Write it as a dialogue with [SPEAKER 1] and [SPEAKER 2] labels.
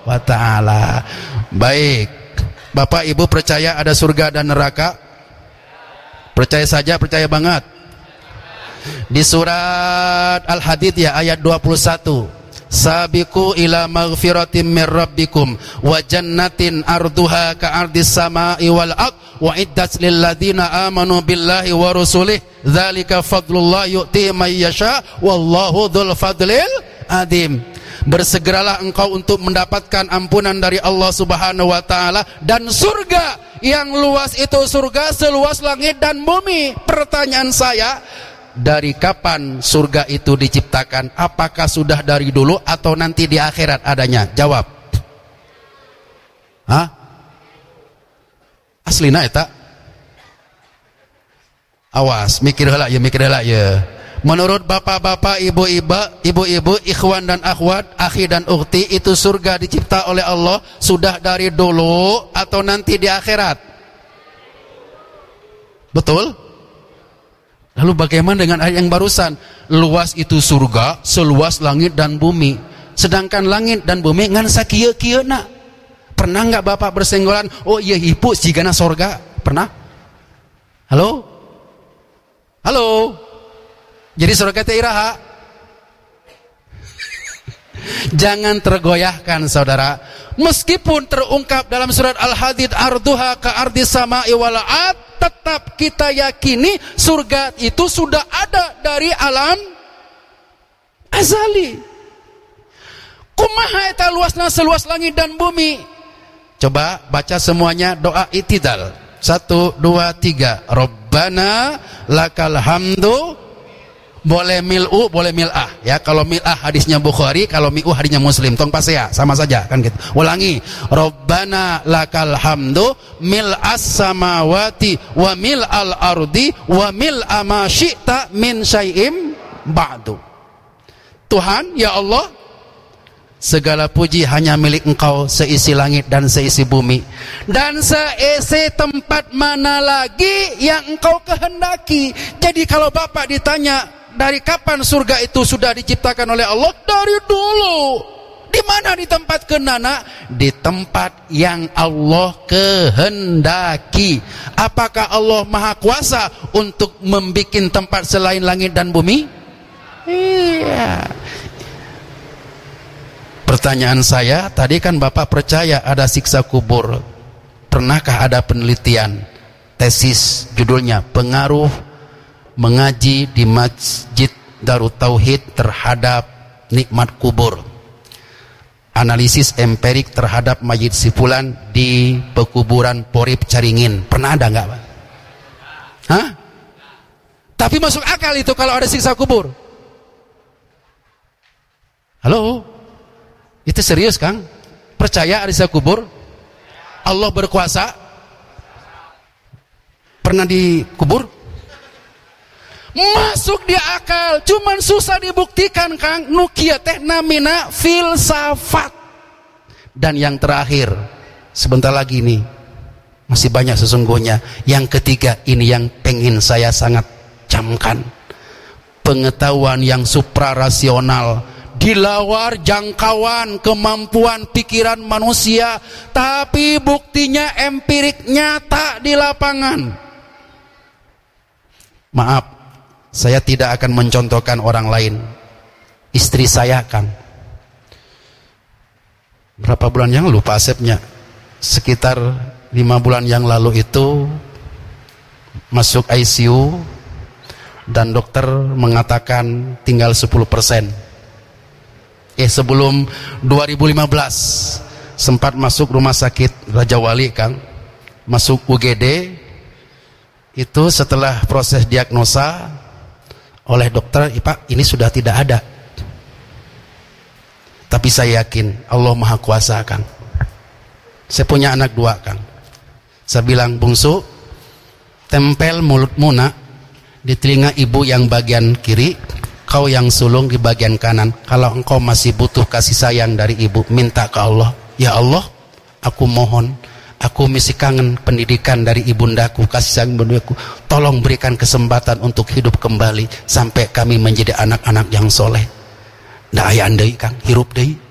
[SPEAKER 1] wa ta'ala. Baik, Bapak Ibu percaya ada surga dan neraka? Percaya saja, percaya banget. Di surat Al-Hadid ya ayat 21, sabiqu ila maghfiratin mir rabbikum wa jannatin arduha ka'ardis sama'i wal ard wa iddat lil ladzina amanu billahi wa rusulih dzalika fadlullah yu'ti may yasha wallahu dzul fadlil adzim. Bersegeralah engkau untuk mendapatkan ampunan dari Allah Subhanahu wa taala dan surga yang luas itu surga seluas langit dan bumi. Pertanyaan saya, dari kapan surga itu diciptakan? Apakah sudah dari dulu atau nanti di akhirat adanya? Jawab. Hah? Aslina eta? Awas, mikir heula ya, mikir heula ya. Menurut bapak-bapak, ibu-ibu, ikhwan dan akhwat, akhi dan ukhti, itu surga dicipta oleh Allah sudah dari dulu atau nanti di akhirat? Betul? Lalu bagaimana dengan ayat yang barusan? Luas itu surga seluas langit dan bumi. Sedangkan langit dan bumi ngan sakieu-kieuna. Pernah enggak Bapak bersenggolan, oh iya hipu sigana surga? Pernah? Halo? Halo? Jadi surga teh iraha? Jangan tergoyahkan saudara. Meskipun terungkap dalam surat Al-Hadid arduha ka'ardis sama'i wal ard, tetap kita yakini surga itu sudah ada dari alam azali. Kumaha eta luasna seluas langit dan bumi? Coba baca semuanya doa itidal. 1, 2, 3. Rabbana lakal hamdu. Boleh mil'u, boleh mil'ah ya. Kalau mil'ah hadisnya Bukhari, kalau mi'u hadisnya Muslim. Tong pasea, sama saja kan gitu. Ulangi. Rabbana lakal hamdu mil'as samawati wa mil'al ardi wa mil'a ma syi'ta min syai'im ba'du. Tuhan, ya Allah, segala puji hanya milik Engkau, seisi langit dan seisi bumi dan seisi tempat mana lagi yang Engkau kehendaki. Jadi kalau Bapak ditanya dari kapan surga itu sudah diciptakan oleh Allah? Dari dulu. Di mana di tempat kenana? Di tempat yang Allah kehendaki. Apakah Allah Maha Kuasa untuk membuat tempat selain langit dan bumi? Iya. Pertanyaan saya, tadi kan Bapak percaya ada siksa kubur. Pernahkah ada penelitian, tesis judulnya pengaruh mengaji di Masjid Darut Tauhid terhadap nikmat kubur, analisis empirik terhadap mayit sifulan di pekuburan Porib Caringin? Pernah ada nggak Pak? Hah? Tapi masuk akal itu kalau ada siksa kubur? Halo? Itu serius Kang? Percaya ada siksa kubur? Allah berkuasa? Pernah dikubur? Masuk di akal, cuman susah dibuktikan Kang. Nukia teh namina filsafat. Dan yang terakhir, sebentar lagi nih, masih banyak sesungguhnya. Yang ketiga, ini yang pengen saya sangat camkan. Pengetahuan yang suprarasional, di luar jangkauan kemampuan pikiran manusia, tapi buktinya empirik nyata di lapangan. Maaf, saya tidak akan mencontohkan orang lain. Istri saya Kang, berapa bulan yang lupa asepnya, sekitar 5 bulan yang lalu itu masuk ICU dan dokter mengatakan tinggal 10%. Sebelum 2015 sempat masuk rumah sakit Raja Wali Kang, masuk UGD. Itu setelah proses diagnosa oleh dokter, Pak, ini sudah tidak ada. Tapi saya yakin Allah Maha Kuasa Kang. Saya punya anak 2 Kang. Saya bilang, bungsu, tempel mulutmu nak di telinga ibu yang bagian kiri, kau yang sulung di bagian kanan. Kalau engkau masih butuh kasih sayang dari ibu, minta ke Allah. Ya Allah, aku mohon, aku masih kangen pendidikan dari ibundaku, kasih sayang ibundaku. Tolong berikan kesempatan untuk hidup kembali sampai kami menjadi anak-anak yang soleh. Nggak aya andai Kang, hirup deui.